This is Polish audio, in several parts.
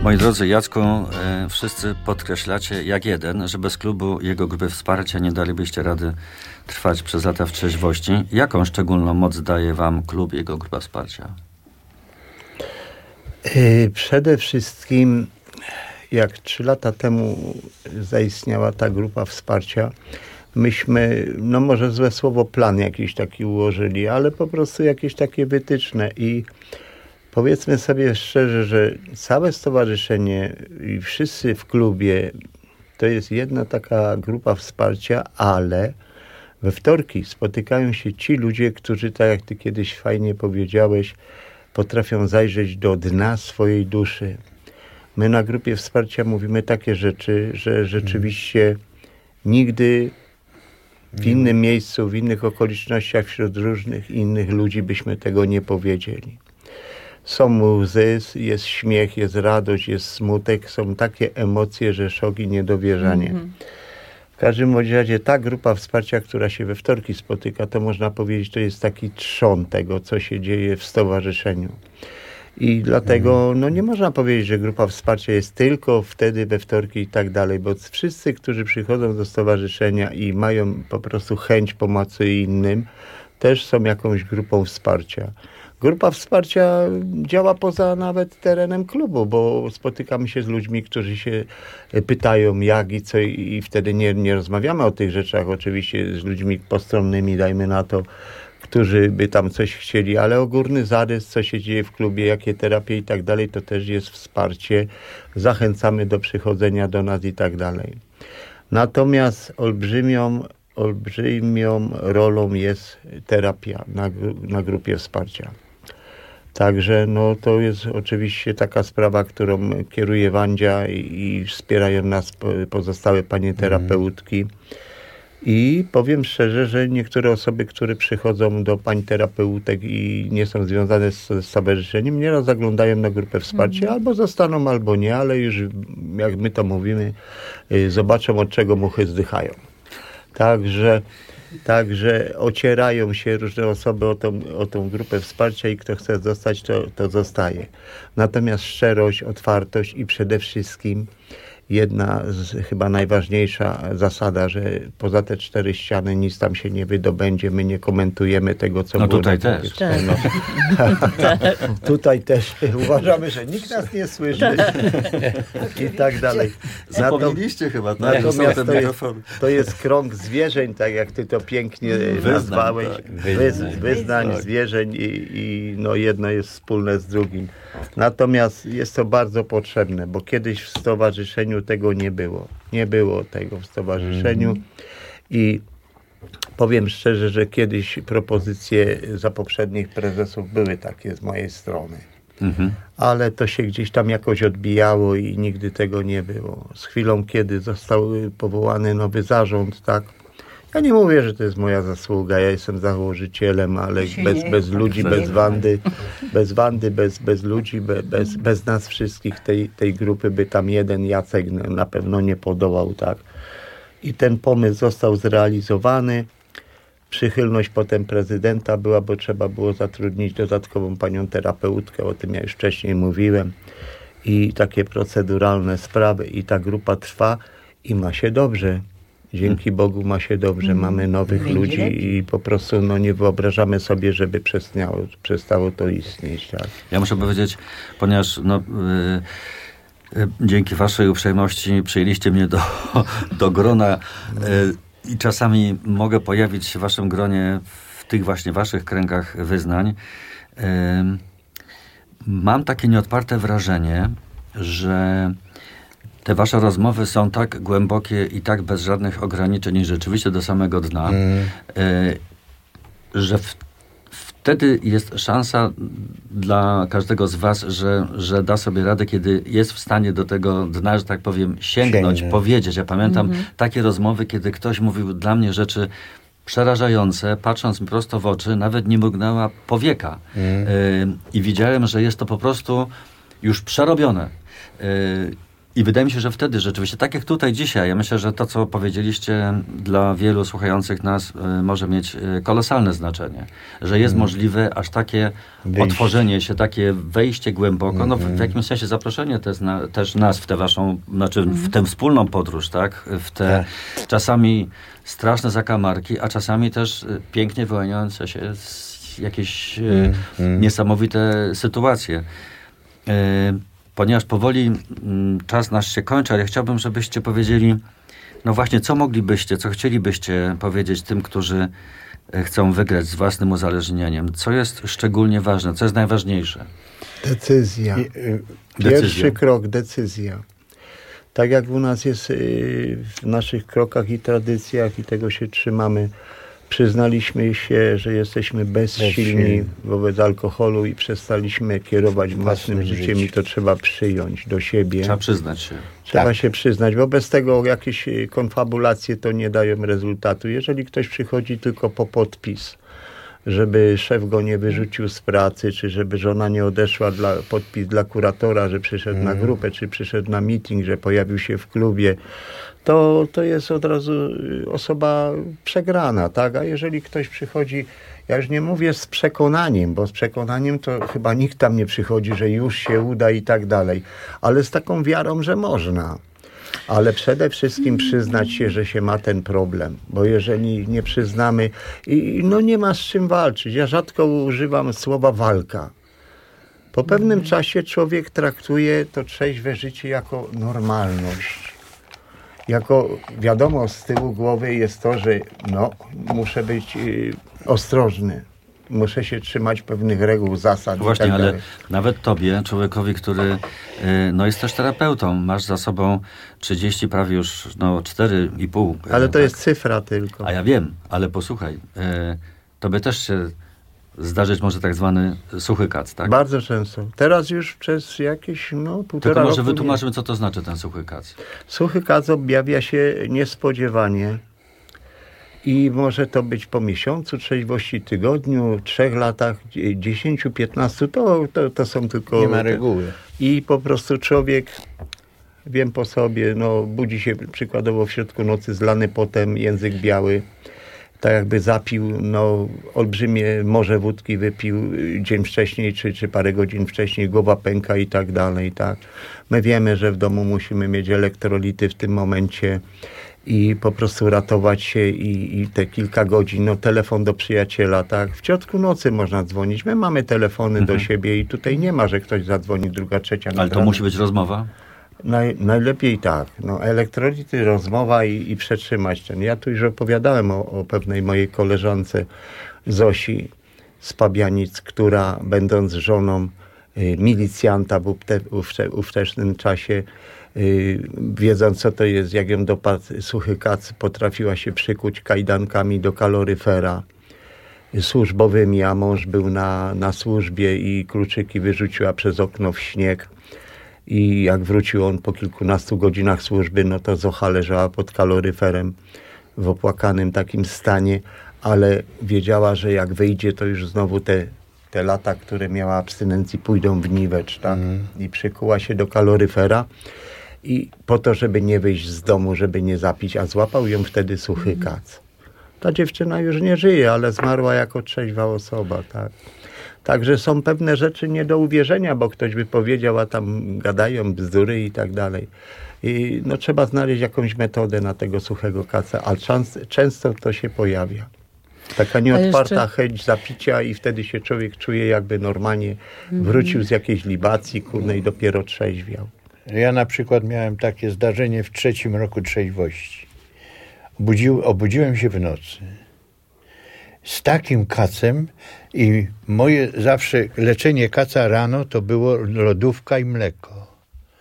Moi drodzy, Jacku, wszyscy podkreślacie jak jeden, że bez klubu jego grupy wsparcia nie dalibyście rady trwać przez lata w trzeźwości. Jaką szczególną moc daje wam klub, jego grupa wsparcia? Przede wszystkim jak 3 lata temu zaistniała ta grupa wsparcia, myśmy, no może złe słowo, plan jakiś taki ułożyli, ale po prostu jakieś takie wytyczne i powiedzmy sobie szczerze, że całe stowarzyszenie i wszyscy w klubie to jest jedna taka grupa wsparcia, ale we wtorki spotykają się ci ludzie, którzy, tak jak ty kiedyś fajnie powiedziałeś, potrafią zajrzeć do dna swojej duszy. My na grupie wsparcia mówimy takie rzeczy, że rzeczywiście nigdy w innym miejscu, w innych okolicznościach, wśród różnych innych ludzi byśmy tego nie powiedzieli. Są łzy, jest śmiech, jest radość, jest smutek, są takie emocje, że szok i niedowierzanie. W każdym razie ta grupa wsparcia, która się we wtorki spotyka, to można powiedzieć, to jest taki trzon tego, co się dzieje w stowarzyszeniu. I dlatego no nie można powiedzieć, że grupa wsparcia jest tylko wtedy we wtorki i tak dalej, bo wszyscy, którzy przychodzą do stowarzyszenia i mają po prostu chęć pomocy innym, też są jakąś grupą wsparcia. Grupa wsparcia działa poza nawet terenem klubu, bo spotykamy się z ludźmi, którzy się pytają jak i co i wtedy nie rozmawiamy o tych rzeczach, oczywiście z ludźmi postronnymi, dajmy na to, którzy by tam coś chcieli, ale ogólny zarys, co się dzieje w klubie, jakie terapie i tak dalej, to też jest wsparcie. Zachęcamy do przychodzenia do nas i tak dalej. Natomiast olbrzymią rolą jest terapia na grupie wsparcia. Także no, to jest oczywiście taka sprawa, którą kieruje Wandzia i wspierają nas pozostałe panie terapeutki. I powiem szczerze, że niektóre osoby, które przychodzą do pań terapeutek i nie są związane z stowarzyszeniem, nieraz zaglądają na grupę wsparcia, albo zostaną, albo nie, ale już jak my to mówimy, zobaczą, od czego muchy zdychają. Także ocierają się różne osoby o tą grupę wsparcia i kto chce zostać, to zostaje. Natomiast szczerość, otwartość i przede wszystkim jedna chyba najważniejsza zasada, że poza te 4 ściany nic tam się nie wydobędzie, my nie komentujemy tego, co było. No tutaj też. No. Tutaj też uważamy, że nikt nas nie słyszy i tak dalej. Zapomnieliście chyba, tak? Natomiast to jest krąg zwierzeń, tak jak ty to pięknie nazwałeś. Wyznań, zwierzeń i no jedno jest wspólne z drugim. Natomiast jest to bardzo potrzebne, bo kiedyś w stowarzyszeniu tego nie było. Nie było tego w stowarzyszeniu i powiem szczerze, że kiedyś propozycje za poprzednich prezesów były takie z mojej strony. Ale to się gdzieś tam jakoś odbijało i nigdy tego nie było. Z chwilą, kiedy został powołany nowy zarząd, tak, ja nie mówię, że to jest moja zasługa, ja jestem założycielem, ale bez ludzi, bez Wandy, bez ludzi, bez nas wszystkich tej grupy by tam jeden Jacek na pewno nie podołał, tak. I ten pomysł został zrealizowany. Przychylność potem prezydenta była, bo trzeba było zatrudnić dodatkową panią terapeutkę, o tym ja już wcześniej mówiłem. I takie proceduralne sprawy i ta grupa trwa i ma się dobrze. Dzięki Bogu ma się dobrze, mamy nowych ludzi i po prostu no, nie wyobrażamy sobie, żeby przestało to istnieć. Tak? Ja muszę powiedzieć, ponieważ dzięki waszej uprzejmości przyjęliście mnie do grona i czasami mogę pojawić się w waszym gronie w tych właśnie waszych kręgach wyznań. Mam takie nieodparte wrażenie, że te wasze rozmowy są tak głębokie i tak bez żadnych ograniczeń i rzeczywiście do samego dna, że wtedy jest szansa dla każdego z was, że da sobie radę, kiedy jest w stanie do tego dna, że tak powiem, sięgnąć, powiedzieć. Ja pamiętam takie rozmowy, kiedy ktoś mówił dla mnie rzeczy przerażające, patrząc mi prosto w oczy, nawet nie mrugnęła powieka. I widziałem, że jest to po prostu już przerobione. I wydaje mi się, że wtedy rzeczywiście, tak jak tutaj dzisiaj, ja myślę, że to, co powiedzieliście dla wielu słuchających nas może mieć kolosalne znaczenie. Że jest możliwe aż takie otworzenie się, takie wejście głęboko, no w jakimś sensie zaproszenie też nas w tę waszą, znaczy w tę wspólną podróż, tak? W te czasami straszne zakamarki, a czasami też pięknie wyłaniające się jakieś niesamowite sytuacje. Ponieważ powoli czas nasz się kończy, ale ja chciałbym, żebyście powiedzieli, no właśnie, co moglibyście, co chcielibyście powiedzieć tym, którzy chcą wygrać z własnym uzależnieniem. Co jest szczególnie ważne, co jest najważniejsze? Decyzja. Pierwszy krok, decyzja. Tak jak u nas jest w naszych krokach i tradycjach i tego się trzymamy, przyznaliśmy się, że jesteśmy bezsilni wobec alkoholu i przestaliśmy kierować własnym życiem i to trzeba przyjąć do siebie. Trzeba przyznać się. Trzeba się przyznać, bo bez tego jakieś konfabulacje to nie dają rezultatu. Jeżeli ktoś przychodzi tylko po podpis, żeby szef go nie wyrzucił z pracy, czy żeby żona nie odeszła podpis dla kuratora, że przyszedł na grupę, czy przyszedł na meeting, że pojawił się w klubie, to jest od razu osoba przegrana, tak? A jeżeli ktoś przychodzi, ja już nie mówię z przekonaniem, bo z przekonaniem to chyba nikt tam nie przychodzi, że już się uda i tak dalej, ale z taką wiarą, że można. Ale przede wszystkim przyznać się, że się ma ten problem, bo jeżeli nie przyznamy, no nie ma z czym walczyć. Ja rzadko używam słowa walka. Po pewnym czasie człowiek traktuje to trzeźwe życie jako normalność. Jako wiadomo, z tyłu głowy jest to, że muszę być ostrożny. Muszę się trzymać pewnych reguł, zasad. Właśnie, i tak ale dalej. nawet tobie, człowiekowi, który jest też terapeutą, masz za sobą 30, prawie już 4,5. Ale to jest cyfra tylko. A ja wiem, ale posłuchaj, tobie też się zdarzyć może tak zwany suchy kac, tak? Bardzo często. Teraz już przez jakieś półtora Tylko może roku wytłumaczymy, co to znaczy ten suchy kac. Suchy kac objawia się niespodziewanie i może to być po miesiącu trzeźwości, tygodniu, 3 latach, 10, 15, to są tylko... Nie ma reguły. I po prostu człowiek, wiem po sobie, budzi się przykładowo w środku nocy zlany potem, język biały, tak jakby zapił olbrzymie morze wódki, wypił dzień wcześniej, czy parę godzin wcześniej, głowa pęka i tak dalej, tak. My wiemy, że w domu musimy mieć elektrolity w tym momencie i po prostu ratować się i te kilka godzin, telefon do przyjaciela, tak. W środku nocy można dzwonić. My mamy telefony do siebie i tutaj nie ma, że ktoś zadzwoni, druga, trzecia. Ale to musi być rozmowa? Najlepiej tak. Elektrolity, rozmowa i przetrzymać ten. Ja tu już opowiadałem o pewnej mojej koleżance Zosi z Pabianic, która będąc żoną milicjanta w ówczesnym czasie, wiedząc co to jest, jak ją dopadł suchy kac, potrafiła się przykuć kajdankami do kaloryfera służbowymi, a mąż był na służbie i kluczyki wyrzuciła przez okno w śnieg. I jak wrócił on po kilkunastu godzinach służby, to Zocha leżała pod kaloryferem w opłakanym takim stanie, ale wiedziała, że jak wyjdzie, to już znowu te lata, które miała abstynencji, pójdą w niwecz, tak? I przykuła się do kaloryfera i po to, żeby nie wyjść z domu, żeby nie zapić, a złapał ją wtedy suchy kac. Ta dziewczyna już nie żyje, ale zmarła jako trzeźwa osoba, tak? Także są pewne rzeczy nie do uwierzenia, bo ktoś by powiedział, a tam gadają bzdury i tak dalej. I trzeba znaleźć jakąś metodę na tego suchego kaca, ale często to się pojawia. Taka nieodparta chęć zapicia i wtedy się człowiek czuje, jakby normalnie wrócił z jakiejś libacji kurnej i dopiero trzeźwiał. Ja na przykład miałem takie zdarzenie w 3. roku trzeźwości. Obudziłem się w nocy z takim kacem i moje zawsze leczenie kaca rano to było lodówka i mleko.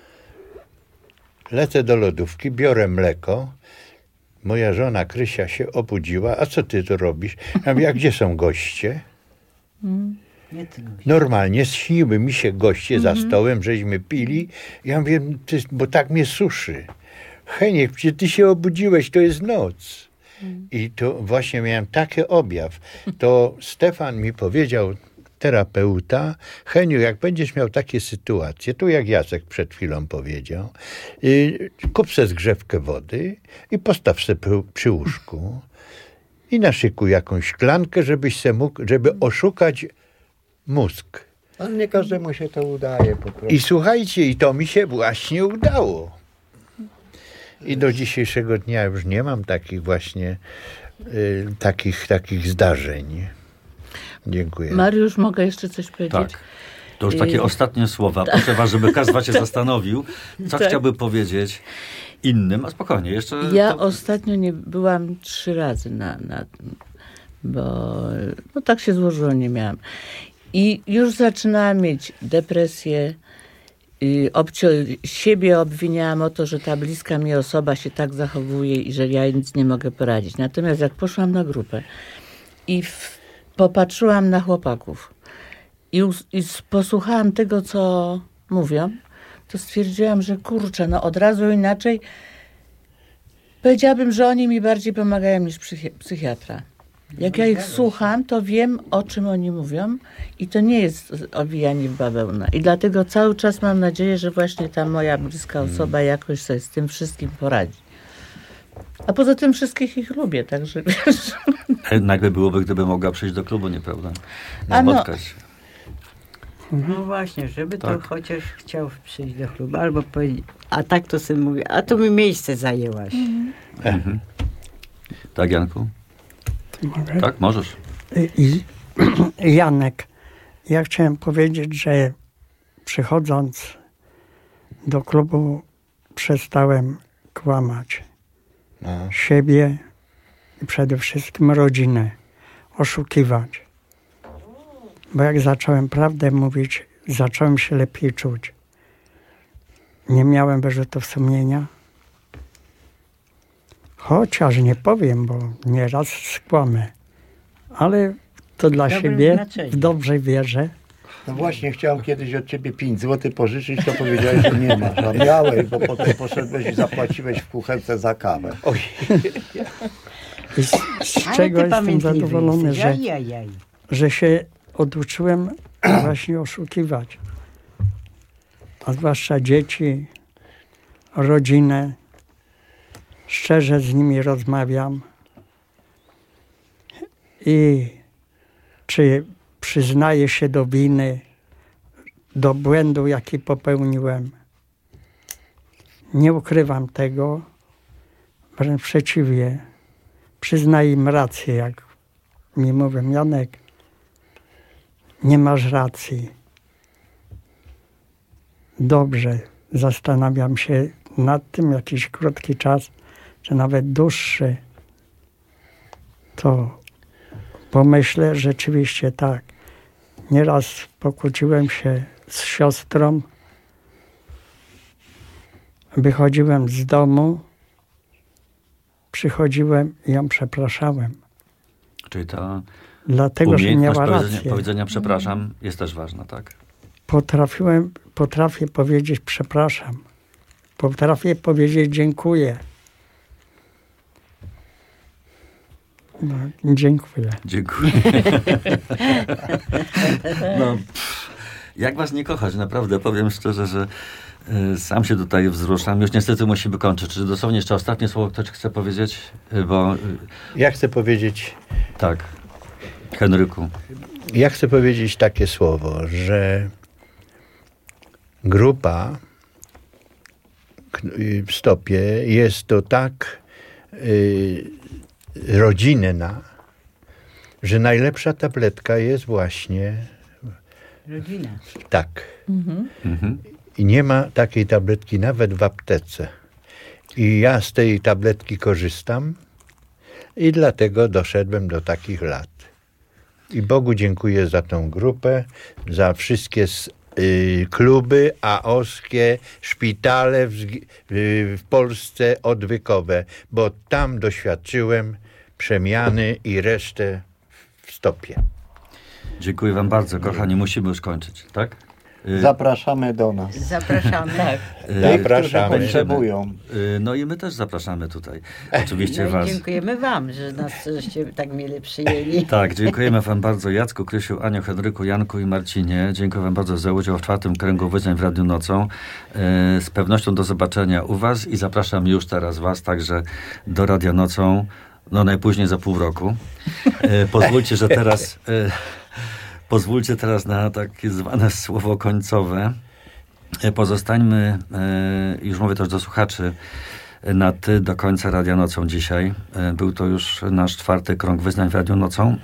Lecę do lodówki, biorę mleko. Moja żona Krysia się obudziła. A co ty tu robisz? Ja mówię, a gdzie są goście? Normalnie śniły mi się goście za stołem, żeśmy pili. Ja mówię, bo tak mnie suszy. Heniek, przecież ty się obudziłeś, to jest noc. I to właśnie miałem taki objaw. To Stefan mi powiedział terapeuta: Heniu, jak będziesz miał takie sytuacje, tu jak Jacek przed chwilą powiedział, kup se zgrzewkę wody i postaw se przy łóżku i naszykuj jakąś szklankę, żebyś se mógł, żeby oszukać mózg. Ale nie każdemu się to udaje po prostu. I słuchajcie, i to mi się właśnie udało. I do dzisiejszego dnia już nie mam takich właśnie takich zdarzeń. Dziękuję. Mariusz, mogę jeszcze coś powiedzieć? Tak. To już takie ostatnie słowa. Proszę was, żeby każdy się zastanowił, co chciałby powiedzieć innym. A spokojnie, jeszcze... Ja ostatnio nie byłam 3 razy bo tak się złożyło, nie miałam. I już zaczynałam mieć depresję. Siebie obwiniałam o to, że ta bliska mi osoba się tak zachowuje i że ja nic nie mogę poradzić. Natomiast jak poszłam na grupę i popatrzyłam na chłopaków i posłuchałam tego, co mówią, to stwierdziłam, że kurczę, od razu inaczej. Powiedziałabym, że oni mi bardziej pomagają niż psychiatra. Jak ja ich słucham, to wiem, o czym oni mówią i to nie jest owijanie w bawełnę. I dlatego cały czas mam nadzieję, że właśnie ta moja bliska osoba jakoś sobie z tym wszystkim poradzi. A poza tym wszystkich ich lubię, także wiesz. Nagle byłoby, gdyby mogła przyjść do klubu, nieprawda? Spotkać się. No właśnie, żeby to chociaż chciał przyjść do klubu, albo powiedzieć, a tak to sobie mówię, a to mi miejsce zajęłaś. Mhm. Tak, Janku? Mogę? Tak, możesz. Janek, ja chciałem powiedzieć, że przychodząc do klubu przestałem kłamać siebie i przede wszystkim rodzinę, oszukiwać. Bo jak zacząłem prawdę mówić, zacząłem się lepiej czuć. Nie miałem wyrzutów sumienia. Chociaż nie powiem, bo nieraz skłamę. Ale to dla siebie w dobrej wierze. No właśnie, chciałem kiedyś od ciebie 5 zł pożyczyć, to powiedziałeś, że nie masz. A miałeś, bo potem poszedłeś i zapłaciłeś w kuchence za kawę. Oj. I z czego jestem zadowolony, że się oduczyłem właśnie oszukiwać. A zwłaszcza dzieci, rodzinę. Szczerze z nimi rozmawiam. I czy przyznaję się do winy, do błędu, jaki popełniłem. Nie ukrywam tego, wręcz przeciwnie. Przyznaję im rację, jak mi mówią: Janek, nie masz racji. Dobrze, zastanawiam się nad tym jakiś krótki czas, czy nawet dłuższy, to pomyślę, rzeczywiście tak. Nieraz pokłóciłem się z siostrą, wychodziłem z domu, przychodziłem i ją przepraszałem. Czyli ta Dlatego, że miała rację. Powiedzenia przepraszam jest też ważna, tak? Potrafię powiedzieć przepraszam. Potrafię powiedzieć dziękuję. No, dziękuję. Dziękuję. Jak was nie kochać? Naprawdę, powiem szczerze, że sam się tutaj wzruszam. Już niestety musimy kończyć. Czy dosłownie jeszcze ostatnie słowo ktoś chce powiedzieć? Bo... Ja chcę powiedzieć... Tak. Henryku. Ja chcę powiedzieć takie słowo, że grupa w Stopie jest to tak rodzinna, że najlepsza tabletka jest właśnie rodzina. Tak. I nie ma takiej tabletki nawet w aptece. I ja z tej tabletki korzystam i dlatego doszedłem do takich lat. I Bogu dziękuję za tą grupę, za wszystkie kluby AOS-kie, szpitale w Polsce odwykowe, bo tam doświadczyłem przemiany i resztę w Stopie. Dziękuję wam bardzo, kochani. Musimy już kończyć, tak? Zapraszamy do nas. Zapraszamy. Tak. Zapraszamy. Potrzebują. No i my też zapraszamy tutaj. Oczywiście No i was. dziękujemy wam, że nas żeście tak miele przyjęli. Tak, dziękujemy wam bardzo Jacku, Krysiu, Aniu, Henryku, Janku i Marcinie. Dziękuję wam bardzo za udział w 4. kręgu wyzwań w Radiu Nocą. Z pewnością do zobaczenia u was i zapraszam już teraz was także do Radia Nocą, no najpóźniej za pół roku. Pozwólcie, że teraz pozwólcie teraz na takie zwane słowo końcowe. Pozostańmy, już mówię też do słuchaczy, na ty do końca Radia Nocą dzisiaj. Był to już nasz 4. krąg wyznań w Radiu Nocą.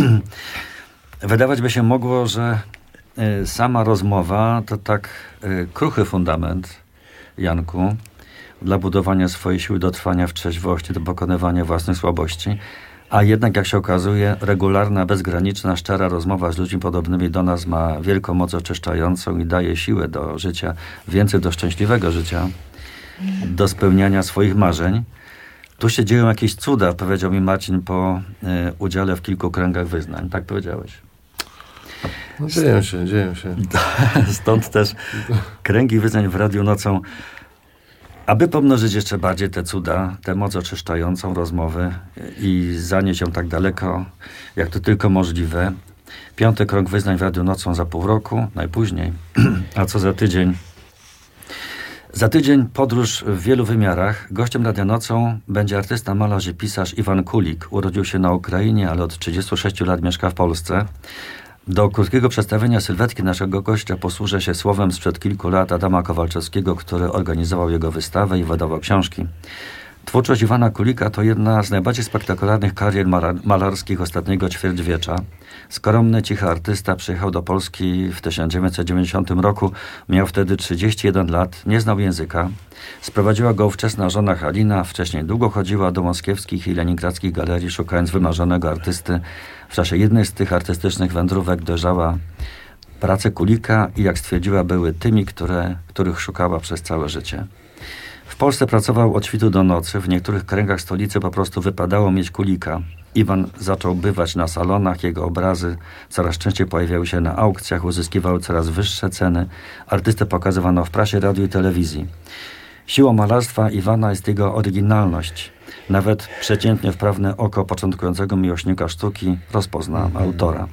Wydawać by się mogło, że sama rozmowa to tak kruchy fundament, Janku, dla budowania swojej siły do trwania w trzeźwości, do pokonywania własnych słabości. A jednak, jak się okazuje, regularna, bezgraniczna, szczera rozmowa z ludźmi podobnymi do nas ma wielką moc oczyszczającą i daje siłę do życia, więcej do szczęśliwego życia, do spełniania swoich marzeń. Tu się dzieją jakieś cuda, powiedział mi Marcin po udziale w kilku kręgach wyznań. Tak powiedziałeś. No, dzieją się. Stąd też kręgi wyznań w Radiu Nocą. Aby pomnożyć jeszcze bardziej te cuda, tę moc oczyszczającą rozmowy i zanieść ją tak daleko, jak to tylko możliwe. 5. krąg wyznań w Radiu Nocą za pół roku, najpóźniej. A co za tydzień? Za tydzień podróż w wielu wymiarach. Gościem Radia Nocą będzie artysta, malarz i pisarz Iwan Kulik. Urodził się na Ukrainie, ale od 36 lat mieszka w Polsce. Do krótkiego przedstawienia sylwetki naszego gościa posłużę się słowem sprzed kilku lat Adama Kowalczewskiego, który organizował jego wystawę i wydawał książki. Twórczość Iwana Kulika to jedna z najbardziej spektakularnych karier malarskich ostatniego ćwierćwiecza. Skromny, cichy artysta przyjechał do Polski w 1990 roku. Miał wtedy 31 lat, nie znał języka. Sprowadziła go ówczesna żona Halina. Wcześniej długo chodziła do moskiewskich i leningradzkich galerii, szukając wymarzonego artysty. W czasie jednej z tych artystycznych wędrówek dojrzała prace Kulika i, jak stwierdziła, były tymi, których szukała przez całe życie. W Polsce pracował od świtu do nocy. W niektórych kręgach stolicy po prostu wypadało mieć Kulika. Iwan zaczął bywać na salonach, jego obrazy coraz częściej pojawiały się na aukcjach, uzyskiwały coraz wyższe ceny. Artystę pokazywano w prasie, radiu i telewizji. Siłą malarstwa Iwana jest jego oryginalność. Nawet przeciętnie wprawne oko początkującego miłośnika sztuki rozpozna autora.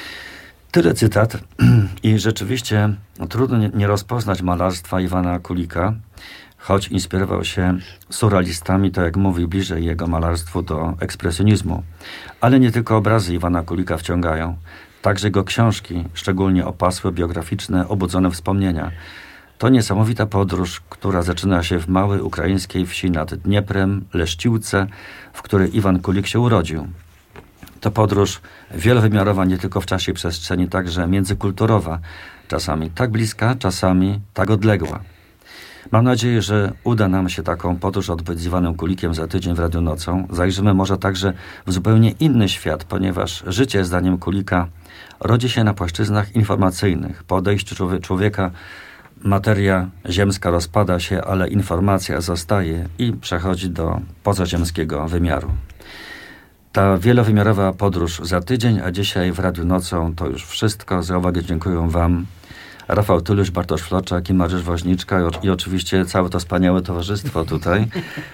Tyle cytat i rzeczywiście trudno nie rozpoznać malarstwa Iwana Kulika, choć inspirował się surrealistami, to jak mówi, bliżej jego malarstwu do ekspresjonizmu. Ale nie tylko obrazy Iwana Kulika wciągają, także jego książki, szczególnie opasłe, biograficzne, obudzone wspomnienia. To niesamowita podróż, która zaczyna się w małej ukraińskiej wsi nad Dnieprem, Leszciłce, w której Iwan Kulik się urodził. To podróż wielowymiarowa nie tylko w czasie i przestrzeni, także międzykulturowa, czasami tak bliska, czasami tak odległa. Mam nadzieję, że uda nam się taką podróż odbyć z Iwanem Kulikiem za tydzień w Radiu Nocą. Zajrzymy może także w zupełnie inny świat, ponieważ życie, zdaniem Kulika, rodzi się na płaszczyznach informacyjnych. Po odejściu człowieka materia ziemska rozpada się, ale informacja zostaje i przechodzi do pozaziemskiego wymiaru. Ta wielowymiarowa podróż za tydzień, a dzisiaj w Radiu Nocą to już wszystko. Za uwagę dziękuję wam Rafał Tyluś, Bartosz Floczak i Mariusz Woźniczka i oczywiście całe to wspaniałe towarzystwo tutaj.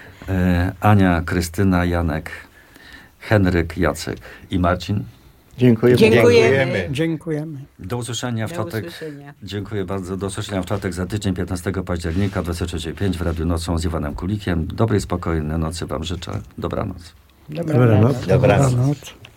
Ania, Krystyna, Janek, Henryk, Jacek i Marcin. Dziękujemy. Do usłyszenia w czwartek. Dziękuję bardzo. Do usłyszenia w czwartek za tydzień, 15 października, 23:05 w Radiu Nocą z Iwanem Kulikiem. Dobrej, spokojnej nocy wam życzę. Dobranoc. Dobranoc. Dobranoc.